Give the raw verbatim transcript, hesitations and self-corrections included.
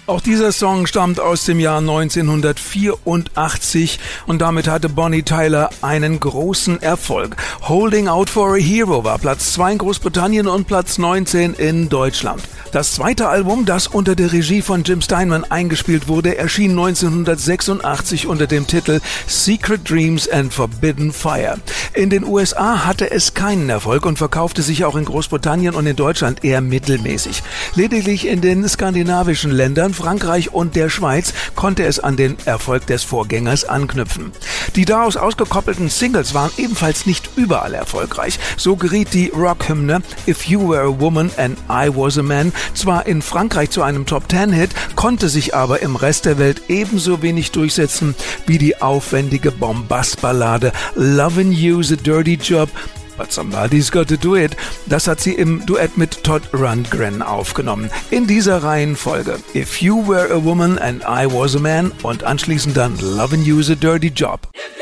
Auch dieser Song stammt aus dem Jahr neunzehnhundertvierundachtzig und damit hatte Bonnie Tyler einen großen Erfolg. Holding Out for a Hero war Platz zwei in Großbritannien und Platz neunzehn in Deutschland. Das zweite Album, das unter der Regie von Jim Steinman eingespielt wurde, erschien neunzehnhundertsechsundachtzig unter dem Titel Secret Dreams and Forbidden Fire. In den U S A hatte es keinen Erfolg und verkaufte sich auch in Großbritannien und in Deutschland eher mittelmäßig. Lediglich in den skandinavischen Ländern, Frankreich und der Schweiz konnte es an den Erfolg des Vorgängers anknüpfen. Die daraus ausgekoppelten Singles waren ebenfalls nicht überall erfolgreich. So geriet die Rockhymne If You Were a Woman and I Was a Man zwar in Frankreich zu einem Top-Ten-Hit, konnte sich aber im Rest der Welt ebenso wenig durchsetzen wie die aufwendige Bombastballade Lovin' You's a Dirty Job, But Somebody's Got to Do It. Das hat sie im Duett mit Todd Rundgren aufgenommen. In dieser Reihenfolge If You Were a Woman and I Was a Man und anschließend dann Lovin' You's a Dirty Job.